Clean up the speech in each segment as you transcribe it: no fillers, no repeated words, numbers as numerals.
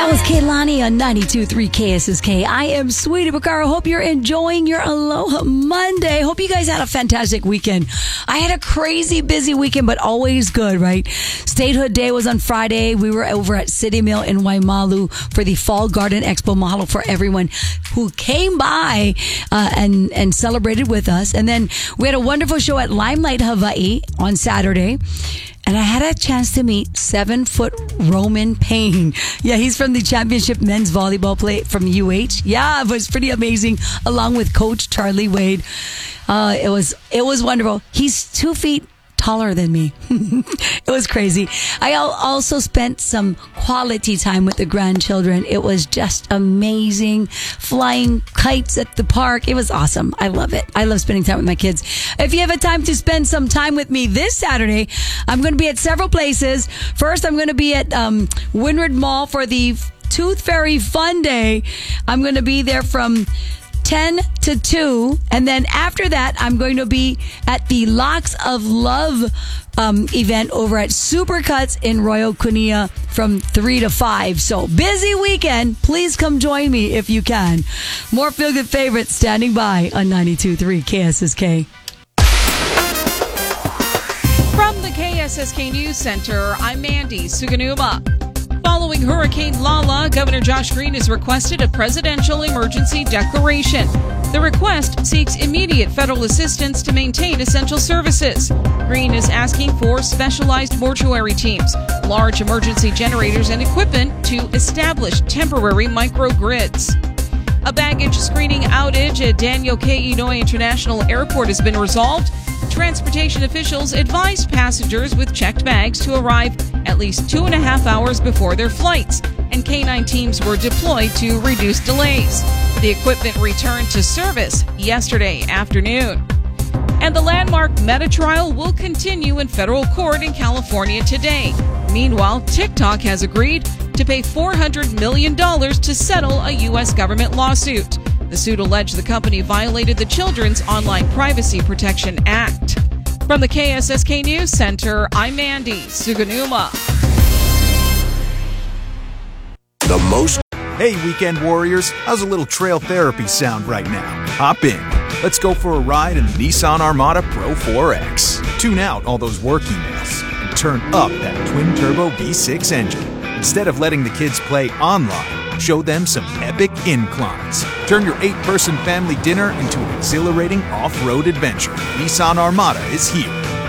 That was Kehlani on 92.3 KSSK. I am Sweetie Bacara. Hope you're enjoying your Aloha Monday. Hope you guys had a fantastic weekend. I had a crazy busy weekend, but always good, right? Statehood Day was on Friday. We were over at City Mill in Waimalu for the Fall Garden Expo model for everyone who came by and celebrated with us. And then we had a wonderful show at Limelight, Hawaii on Saturday. And I had a chance to meet 7-foot Roman Payne. Yeah, he's from the championship men's volleyball play from UH. Yeah, it was pretty amazing, along with Coach Charlie Wade. It was wonderful. He's 2 feet taller than me. It was crazy. I also spent some quality time with the grandchildren. It was just amazing. Flying kites at the park. It was awesome. I love it. I love spending time with my kids. If you have a time to spend some time with me this Saturday, I'm going to be at several places. First, I'm going to be at Windward Mall for the Tooth Fairy Fun Day. I'm going to be there from 10 to 2. And then after that, I'm going to be at the Locks of Love event over at Supercuts in Royal Kunia from 3 to 5. So busy weekend. Please come join me if you can. More Feel Good favorites standing by on 92.3 KSSK. From the KSSK News Center, I'm Mandy Suganuma. Following Hurricane Lala, Governor Josh Green has requested a presidential emergency declaration. The request seeks immediate federal assistance to maintain essential services. Green is asking for specialized mortuary teams, large emergency generators, and equipment to establish temporary microgrids. A baggage screening outage at Daniel K. Inouye International Airport has been resolved. Transportation officials advised passengers with checked bags to arrive at least 2.5 hours before their flights, and K-9 teams were deployed to reduce delays. The equipment returned to service yesterday afternoon. And the landmark Meta trial will continue in federal court in California today. Meanwhile, TikTok has agreed to pay $400 million to settle a U.S. government lawsuit. The suit alleged the company violated the Children's Online Privacy Protection Act. From the KSSK News Center, I'm Mandy Suganuma. The most. Hey, weekend warriors, how's a little trail therapy sound right now? Hop in. Let's go for a ride in the Nissan Armada Pro 4X. Tune out all those work emails and turn up that twin-turbo V6 engine. Instead of letting the kids play online, show them some epic inclines. Turn your 8-person family dinner into an exhilarating off-road adventure. Nissan Armada is here.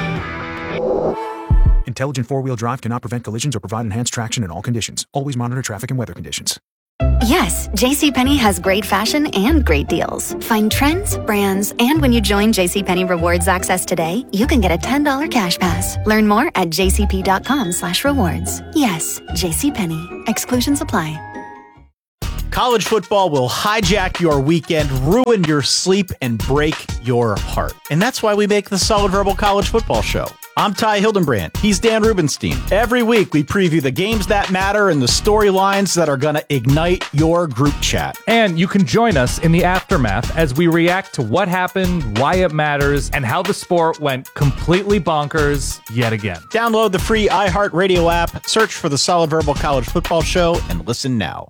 Intelligent four-wheel drive cannot prevent collisions or provide enhanced traction in all conditions. Always monitor traffic and weather conditions. Yes, JCPenney has great fashion and great deals. Find trends, brands, and when you join JCPenney Rewards Access today, you can get a $10 cash pass. Learn more at jcp.com/rewards. Yes, JCPenney. Exclusions apply. College football will hijack your weekend, ruin your sleep, and break your heart. And that's why we make the Solid Verbal College Football Show. I'm Ty Hildenbrand. He's Dan Rubenstein. Every week, we preview the games that matter and the storylines that are going to ignite your group chat. And you can join us in the aftermath as we react to what happened, why it matters, and how the sport went completely bonkers yet again. Download the free iHeartRadio app, search for the Solid Verbal College Football Show, and listen now.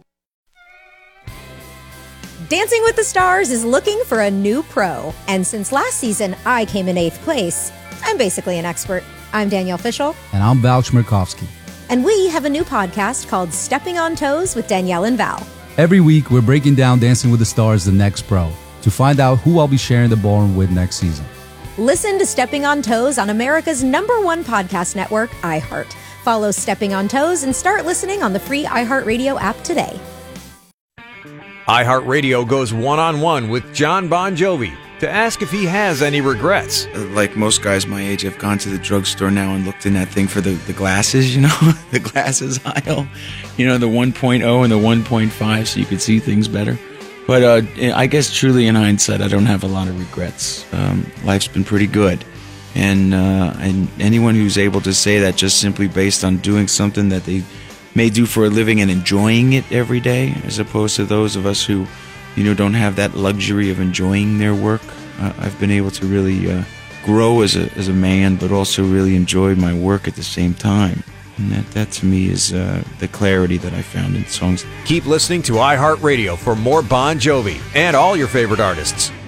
Dancing with the Stars is looking for a new pro. And since last season, I came in 8th place. I'm basically an expert. I'm Danielle Fishel. And I'm Val Chmerkovsky. And we have a new podcast called Stepping on Toes with Danielle and Val. Every week, we're breaking down Dancing with the Stars, the next pro, to find out who I'll be sharing the ballroom with next season. Listen to Stepping on Toes on America's #1 podcast network, iHeart. Follow Stepping on Toes and start listening on the free iHeartRadio app today. iHeartRadio goes one-on-one with John Bon Jovi to ask if he has any regrets. Like most guys my age, I've gone to the drugstore now and looked in that thing for the glasses, you know, the glasses aisle, you know, the 1.0 and the 1.5 so you could see things better. But I guess truly in hindsight, I don't have a lot of regrets. Life's been pretty good. And anyone who's able to say that just simply based on doing something that they may do for a living and enjoying it every day, as opposed to those of us who, you know, don't have that luxury of enjoying their work. I've been able to really grow as a man, but also really enjoy my work at the same time. And that to me is the clarity that I found in songs. Keep listening to iHeartRadio for more Bon Jovi and all your favorite artists.